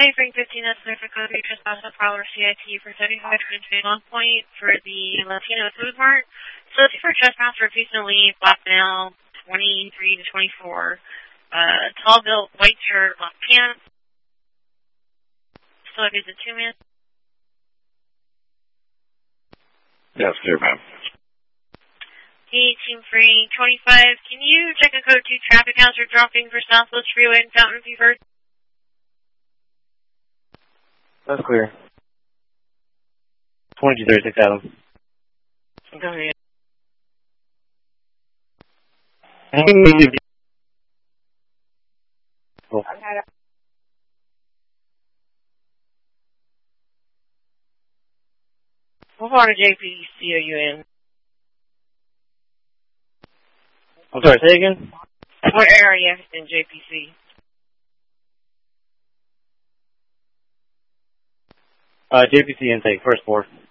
Hey, Frank 15, that's Pacific Code. We just passed a Prowler CIT for 75 Trinity Long Point for the Latino Food Mart. So it's for trespass for refusing to leave, black male, 23 to 24. Tall built, white shirt, black pants. So it is a 2-man. Yes, clear, ma'am. Team Free 25, can you check a code 2 traffic counts are dropping for Southwest Freeway and Fountain View First? That's clear. 2236 Adam. Go ahead. What part of JPC are you in? I'm sorry, say again? What area in JPC? JPC intake, first floor.